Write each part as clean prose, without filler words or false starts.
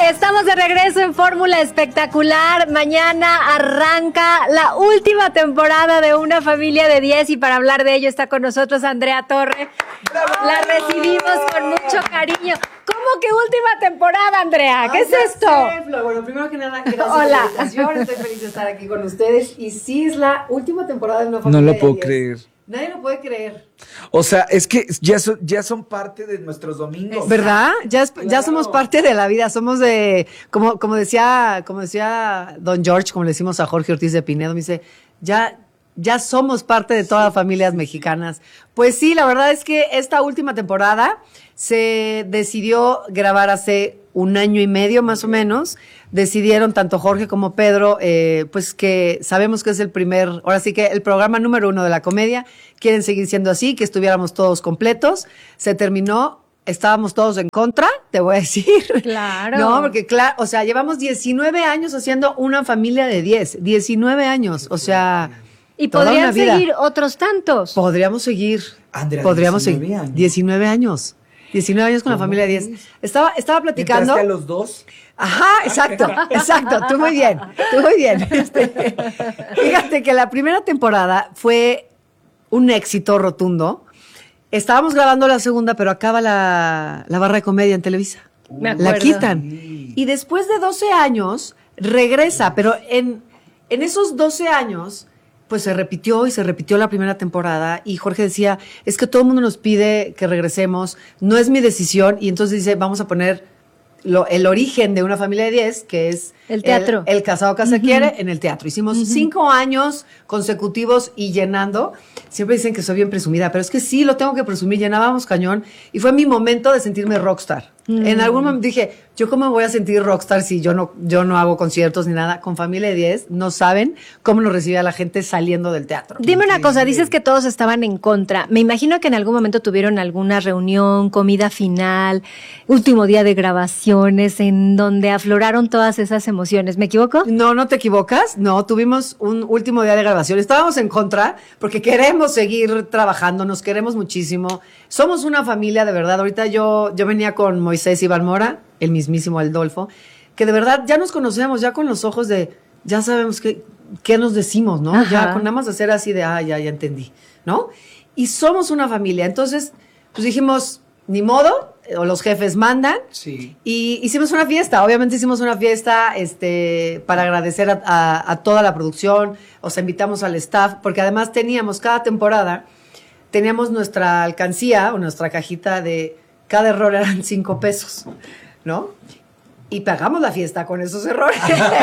Estamos de regreso en Fórmula Espectacular. Mañana arranca la última temporada de Una Familia de 10 y para hablar de ello está con nosotros Andrea Torre. ¡Bravo! La recibimos con mucho cariño. ¿Cómo que última temporada, Andrea? ¿Qué es esto? Bueno, primero que nada, gracias por la invitación. Estoy feliz de estar aquí con ustedes. Y sí, es la última temporada de Una Familia de 10. No lo puedo creer. Nadie lo puede creer. O sea, es que ya son parte de nuestros domingos. ¿Verdad? Ya somos parte de la vida. Somos de, como decía Don George, como le decimos a Jorge Ortiz de Pinedo, me dice, ya somos parte de todas las familias mexicanas. Pues sí, la verdad es que esta última temporada se decidió grabar hace 1 año y medio más o menos. Decidieron tanto Jorge como Pedro, pues que sabemos que es ahora sí que el programa número 1 de la comedia. Quieren seguir siendo así, que estuviéramos todos completos. Se terminó. Estábamos todos en contra, te voy a decir. Claro. No, porque claro, o sea, llevamos 19 años haciendo Una Familia de 10. 19 años, o sea... Y podrían seguir otros tantos. Podríamos seguir. Andrea, podríamos 19 seguir. años. 19 años. 19 años con la familia de 10. Estaba platicando. ¿Entraste a los 2? Ajá, exacto. Tú muy bien. Fíjate que la primera temporada fue un éxito rotundo. Estábamos grabando la segunda, pero acaba la barra de comedia en Televisa. Me acuerdo. La quitan. Y después de 12 años, regresa. Pero en esos 12 años, pues se repitió la primera temporada. Y Jorge decía, es que todo el mundo nos pide que regresemos. No es mi decisión. Y entonces dice, vamos a poner el origen de Una Familia de 10, que es el teatro. El casado que se quiere en el teatro. Hicimos 5 años consecutivos y llenando. Siempre dicen que soy bien presumida, pero es que sí, lo tengo que presumir. Llenábamos cañón y fue mi momento de sentirme rockstar. En algún momento dije, ¿yo cómo me voy a sentir rockstar si yo no hago conciertos ni nada? Con Familia de 10 no saben cómo nos recibía la gente saliendo del teatro. Dime una cosa, dices que todos estaban en contra. Me imagino que en algún momento tuvieron alguna reunión, comida final, último día de grabaciones, en donde afloraron todas esas emociones. ¿Me equivoco? No te equivocas. No, tuvimos un último día de grabación. Estábamos en contra porque queremos seguir trabajando, nos queremos muchísimo. Somos una familia de verdad. Ahorita yo venía con Moisés Iván Mora, el mismísimo Adolfo, que de verdad ya nos conocemos, ya con los ojos de, ya sabemos qué nos decimos, ¿no? Ajá. Ya con nada más hacer así de, ya entendí, ¿no? Y somos una familia. Entonces, pues dijimos, ni modo, o los jefes mandan. Sí. Y hicimos una fiesta. Obviamente hicimos una fiesta para agradecer a toda la producción. O sea, invitamos al staff, porque además cada temporada, teníamos nuestra alcancía o nuestra cajita de cada error eran 5 pesos, ¿no? Y pagamos la fiesta con esos errores.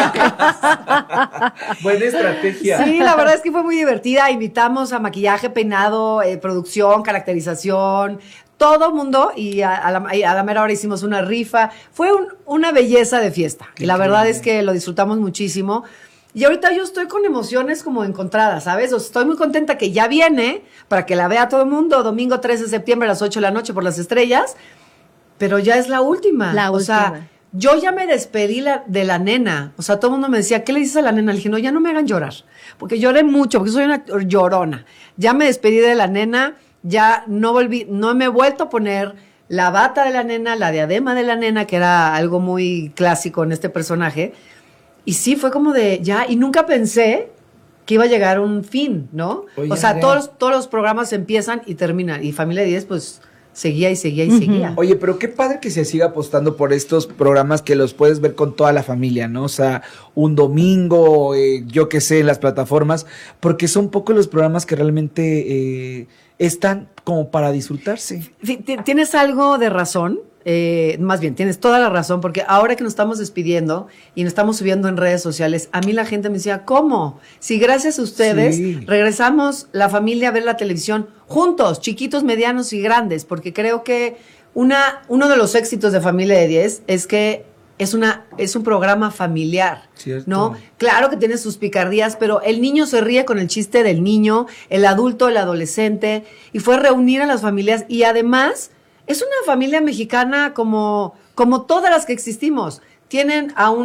Buena estrategia. Sí, la verdad es que fue muy divertida. Invitamos a maquillaje, peinado, producción, caracterización, todo mundo. Y a la mera hora hicimos una rifa. Fue una belleza de fiesta. Y la verdad es que lo disfrutamos muchísimo. Y ahorita yo estoy con emociones como encontradas, ¿sabes? O sea, estoy muy contenta que ya viene para que la vea todo el mundo. Domingo 13 de septiembre a las 8 de la noche por Las Estrellas. Pero ya es la última. O sea, yo ya me despedí de la nena. O sea, todo el mundo me decía, ¿qué le dices a la nena? Le dije, no, ya no me hagan llorar. Porque lloré mucho, porque soy una llorona. Ya me despedí de la nena, ya no me he vuelto a poner la bata de la nena, la diadema de la nena, que era algo muy clásico en este personaje. Y sí, fue como de ya, y nunca pensé que iba a llegar un fin, ¿no? Oye, o sea, Andrea, todos los programas empiezan y terminan. Y Familia 10, pues, seguía y seguía y seguía. Oye, pero qué padre que se siga apostando por estos programas que los puedes ver con toda la familia, ¿no? O sea, un domingo, yo qué sé, en las plataformas, porque son pocos los programas que realmente están como para disfrutarse. Tienes algo de razón. Más bien, tienes toda la razón, porque ahora que nos estamos despidiendo y nos estamos subiendo en redes sociales, a mí la gente me decía, ¿cómo? Si gracias a ustedes regresamos la familia a ver la televisión juntos, chiquitos, medianos y grandes, porque creo que uno de los éxitos de Familia de 10 es que es un programa familiar, Cierto. ¿no? Claro que tiene sus picardías, pero el niño se ríe con el chiste del niño, el adulto, el adolescente, y fue reunir a las familias, y además es una familia mexicana como todas las que existimos. Tienen a un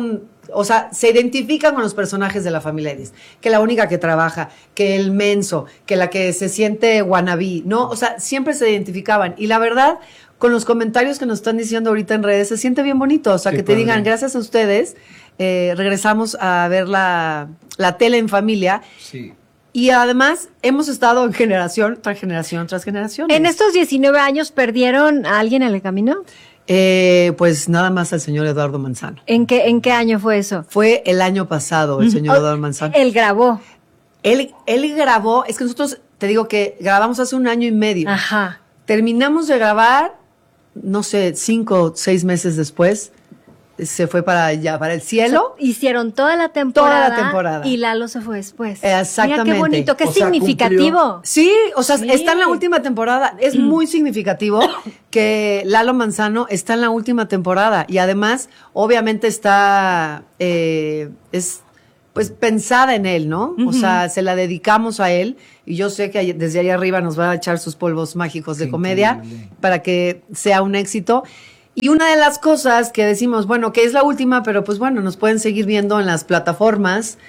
O sea, se identifican con los personajes de la familia de 10. Que la única que trabaja, que el menso, que la que se siente wannabe, ¿no? O sea, siempre se identificaban. Y la verdad, con los comentarios que nos están diciendo ahorita en redes, se siente bien bonito. O sea, Qué que te padre. digan, gracias a ustedes, regresamos a ver la tele en familia. Sí. Y además, hemos estado en generación tras generación tras generación. ¿En estos 19 años perdieron a alguien en el camino? Pues nada más al señor Eduardo Manzano. ¿En qué año fue eso? Fue el año pasado, el señor Eduardo Manzano. Él grabó. Él grabó, es que nosotros, te digo que grabamos hace 1 año y medio. Ajá. Terminamos de grabar, no sé, 5 o 6 meses después, se fue para allá, para el cielo. O sea, hicieron toda la temporada. Toda la temporada. Y Lalo se fue después. Exactamente. Mira qué bonito, qué O sea, significativo. cumplió. Sí, o sea, Sí. está en la última temporada. Es muy significativo que Lalo Manzano está en la última temporada. Y además, obviamente está, es pues pensada en él, ¿no? O sea, se la dedicamos a él. Y yo sé que desde ahí arriba nos va a echar sus polvos mágicos de Qué comedia increíble. para que sea un éxito. Y una de las cosas que decimos, bueno, que es la última, pero pues bueno, nos pueden seguir viendo en las plataformas,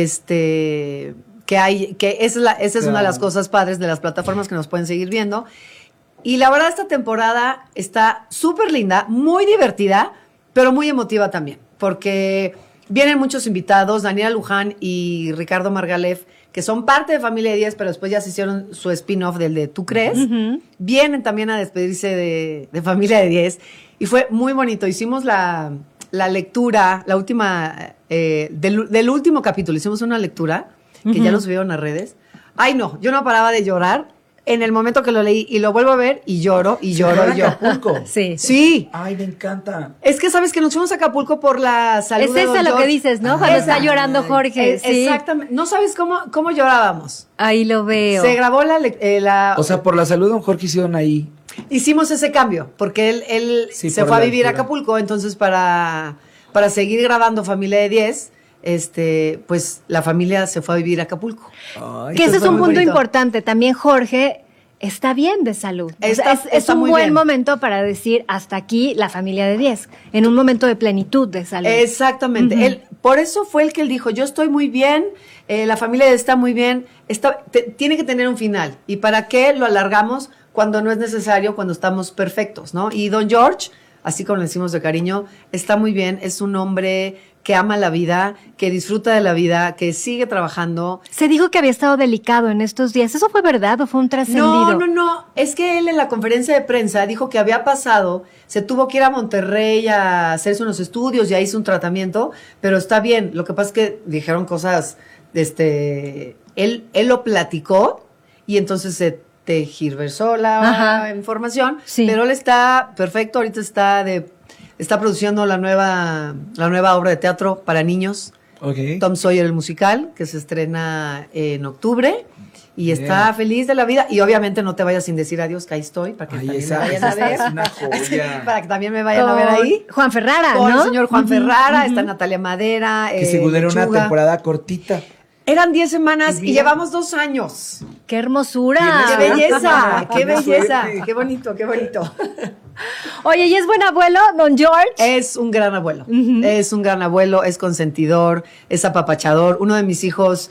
que hay, que esa es una de las cosas padres de las plataformas que nos pueden seguir viendo. Y la verdad, esta temporada está súper linda, muy divertida, pero muy emotiva también, porque vienen muchos invitados, Daniela Luján y Ricardo Margalef, que son parte de Familia de 10, pero después ya se hicieron su spin-off del de ¿Tú crees? Vienen también a despedirse de Familia de 10 y fue muy bonito. Hicimos la lectura, la última, del último capítulo, hicimos una lectura que ya lo subieron a redes. Ay, no, yo no paraba de llorar en el momento que lo leí y lo vuelvo a ver y lloro y lloro y lloro. Acapulco. Sí. Sí. Ay, me encanta. Es que sabes que nos fuimos a Acapulco por la salud Es de esa Don lo que George. dices, ¿no? Cuando está llorando Jorge. Sí. Exactamente. No sabes cómo llorábamos. Ahí lo veo. Se grabó O sea, por la salud, don Jorge hicieron ahí. hicimos ese cambio, porque él Sí, se por fue a la vivir a altura. Acapulco, entonces para seguir grabando Familia de 10, pues la familia se fue a vivir a Acapulco. Ay, Que ese es fue un muy punto bonito. importante. También Jorge está bien de salud. O sea, es Está un muy buen bien. momento para decir hasta aquí la familia de 10, en un momento de plenitud de salud. Exactamente. Él, por eso fue el que él dijo, yo estoy muy bien, la familia está muy bien, tiene que tener un final. ¿Y para qué lo alargamos cuando no es necesario, cuando estamos perfectos, ¿no? Y Don George, así como le decimos de cariño, está muy bien, es un hombre que ama la vida, que disfruta de la vida, que sigue trabajando. Se dijo que había estado delicado en estos días. ¿Eso fue verdad o fue un trascendido? No. Es que él en la conferencia de prensa dijo que había pasado, se tuvo que ir a Monterrey a hacerse unos estudios, ya hizo un tratamiento, pero está bien. Lo que pasa es que dijeron cosas, él lo platicó y entonces se tergiversó la Ajá. información, Sí. pero él está perfecto, ahorita está produciendo la nueva obra de teatro para niños. Ok. Tom Sawyer el musical, que se estrena en octubre y Bien. está feliz de la vida y obviamente no te vayas sin decir adiós, que ahí estoy, para que Ay, también esa- me vayan a esa ver. es una joya. Para que también me vayan a ver Con ahí. Juan Ferrara, Con ¿no? el señor Juan Ujú, Ferrara, ujú. está Natalia Madera, Que según era una Lechuga. temporada cortita. Eran 10 semanas y Bien. llevamos 2 años. ¡Qué hermosura! ¡Qué belleza! ¡Qué Qué belleza! suerte. ¡Qué bonito, qué bonito! Oye, ¿y es buen abuelo, don George? Es un gran abuelo. Es un gran abuelo, es consentidor, es apapachador. Uno de mis hijos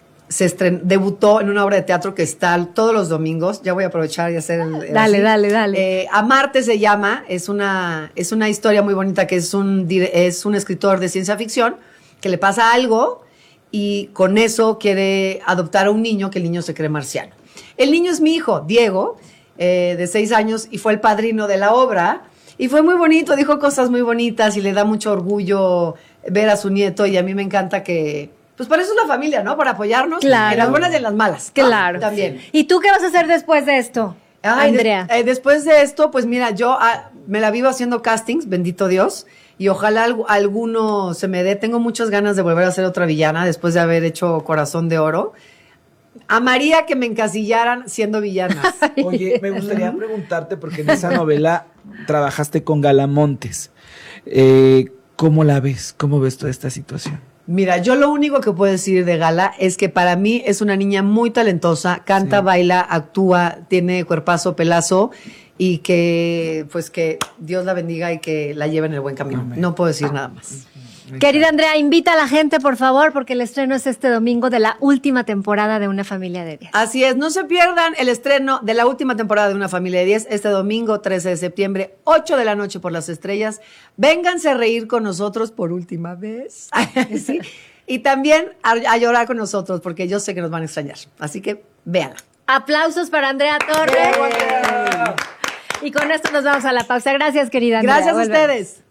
debutó en una obra de teatro que está todos los domingos. Ya voy a aprovechar y hacer el Dale, así. dale. Amarte se llama. Es una historia muy bonita que es un escritor de ciencia ficción que le pasa algo y con eso quiere adoptar a un niño, que el niño se cree marciano. El niño es mi hijo, Diego, de 6 años, y fue el padrino de la obra. Y fue muy bonito, dijo cosas muy bonitas y le da mucho orgullo ver a su nieto. Y a mí me encanta que, pues para eso es la familia, ¿no? Para apoyarnos Claro. en las buenas y en las malas. ¿no? Claro. También. ¿Y tú qué vas a hacer después de esto, Ay, Andrea? después de esto, pues mira, yo me la vivo haciendo castings, bendito Dios, y ojalá alguno se me dé. Tengo muchas ganas de volver a ser otra villana después de haber hecho Corazón de Oro. Amaría que me encasillaran siendo villanas. Oye, me gustaría preguntarte, porque en esa novela trabajaste con Galamontes. ¿Cómo la ves? ¿Cómo ves toda esta situación? Mira, yo lo único que puedo decir de Gala es que para mí es una niña muy talentosa, canta, Sí. baila, actúa, tiene cuerpazo, pelazo, y que pues que Dios la bendiga y que la lleve en el buen camino. Amén. No puedo decir nada más. Querida Andrea, invita a la gente, por favor, porque el estreno es este domingo de la última temporada de Una Familia de 10. Así es, no se pierdan el estreno de la última temporada de Una Familia de 10 este domingo 13 de septiembre, 8 de la noche por las estrellas. Vénganse a reír con nosotros por última vez. ¿Sí? Y también a llorar con nosotros, porque yo sé que nos van a extrañar. Así que véanla. Aplausos para Andrea Torre. Y con esto nos vamos a la pausa. Gracias, querida Andrea. Gracias a ustedes.